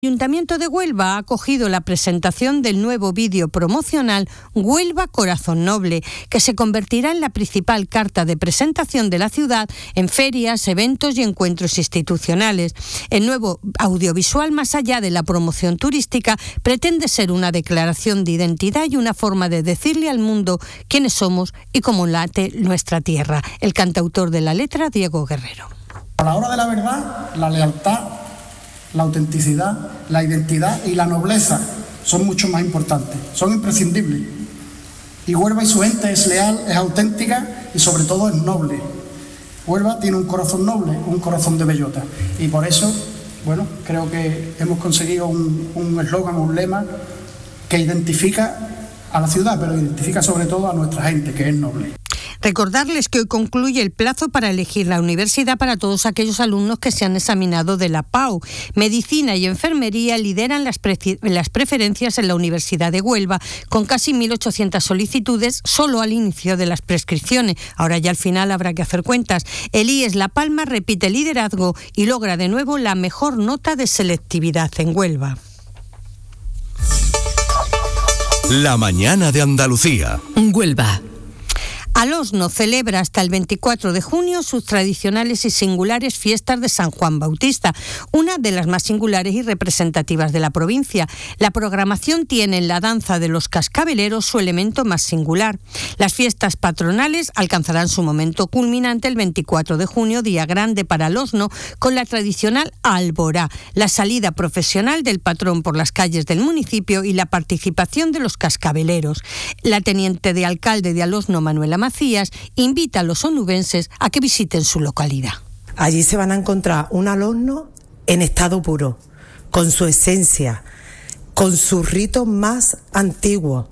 El Ayuntamiento de Huelva ha acogido la presentación del nuevo vídeo promocional Huelva Corazón Noble, que se convertirá en la principal carta de presentación de la ciudad en ferias, eventos y encuentros institucionales. El nuevo audiovisual, más allá de la promoción turística, pretende ser una declaración de identidad y una forma de decirle al mundo quiénes somos y cómo late nuestra tierra. El cantautor de la letra, Diego Guerrero. A la hora de la verdad, la lealtad, la autenticidad, la identidad y la nobleza son mucho más importantes, son imprescindibles. Y Huelva y su gente es leal, es auténtica y sobre todo es noble. Huelva tiene un corazón noble, un corazón de bellota. Y por eso, creo que hemos conseguido un eslogan, un lema que identifica a la ciudad, pero identifica sobre todo a nuestra gente, que es noble. Recordarles que hoy concluye el plazo para elegir la universidad para todos aquellos alumnos que se han examinado de la PAU. Medicina y enfermería lideran las preferencias en la Universidad de Huelva, con casi 1.800 solicitudes solo al inicio de las prescripciones. Ahora ya al final habrá que hacer cuentas. El IES La Palma repite liderazgo y logra de nuevo la mejor nota de selectividad en Huelva. La mañana de Andalucía. Huelva. Alosno celebra hasta el 24 de junio sus tradicionales y singulares fiestas de San Juan Bautista, una de las más singulares y representativas de la provincia. La programación tiene en la danza de los cascabeleros su elemento más singular. Las fiestas patronales alcanzarán su momento culminante el 24 de junio, día grande para Alosno, con la tradicional Alborá, la salida profesional del patrón por las calles del municipio y la participación de los cascabeleros. La teniente de alcalde de Alosno, Manuela Macías, invita a los onubenses a que visiten su localidad. Allí se van a encontrar un Alosno en estado puro, con su esencia, con sus ritos más antiguos.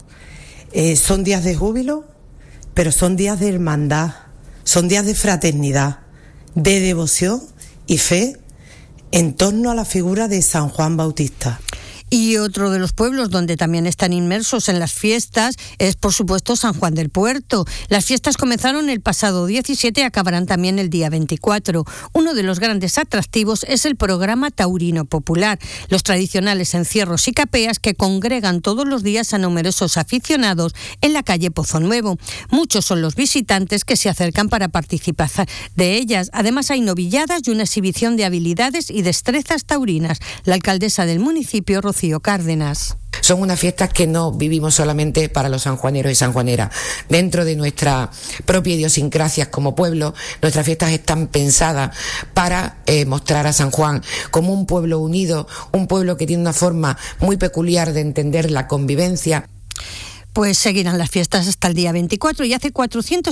Son días de júbilo, pero son días de hermandad, son días de fraternidad, de devoción y fe en torno a la figura de San Juan Bautista. Y otro de los pueblos donde también están inmersos en las fiestas es, por supuesto, San Juan del Puerto. Las fiestas comenzaron el pasado 17 y acabarán también el día 24. Uno de los grandes atractivos es el programa taurino popular, los tradicionales encierros y capeas que congregan todos los días a numerosos aficionados en la calle Pozo Nuevo. Muchos son los visitantes que se acercan para participar de ellas. Además, hay novilladas y una exhibición de habilidades y destrezas taurinas. La alcaldesa del municipio, Rocío Cárdenas. Son unas fiestas que no vivimos solamente para los sanjuaneros y sanjuaneras. Dentro de nuestra propia idiosincrasia como pueblo, nuestras fiestas están pensadas para mostrar a San Juan como un pueblo unido, un pueblo que tiene una forma muy peculiar de entender la convivencia. Pues seguirán las fiestas hasta el día 24 y hace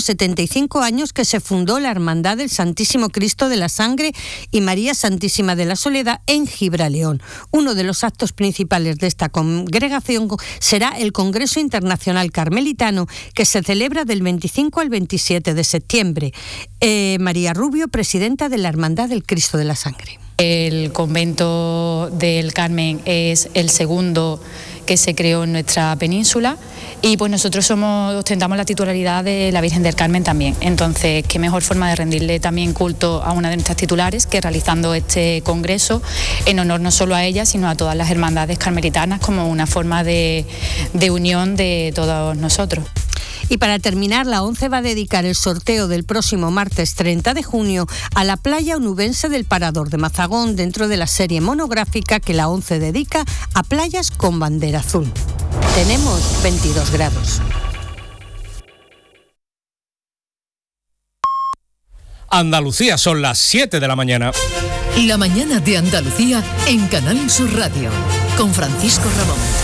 475 años que se fundó la Hermandad del Santísimo Cristo de la Sangre y María Santísima de la Soledad en Gibraleón. Uno de los actos principales de esta congregación será el Congreso Internacional Carmelitano, que se celebra del 25 al 27 de septiembre. María Rubio, presidenta de la Hermandad del Cristo de la Sangre. El convento del Carmen es el segundo que se creó en nuestra península y pues nosotros ostentamos la titularidad de la Virgen del Carmen también. Entonces, qué mejor forma de rendirle también culto a una de nuestras titulares que realizando este congreso en honor no solo a ella, sino a todas las hermandades carmelitanas como una forma de unión de todos nosotros. Y para terminar, la ONCE va a dedicar el sorteo del próximo martes 30 de junio a la playa onubense del Parador de Mazagón, dentro de la serie monográfica que la ONCE dedica a playas con bandera azul. Tenemos 22 grados. Andalucía, son las 7 de la mañana. La mañana de Andalucía en Canal Sur Radio, con Francisco Ramón.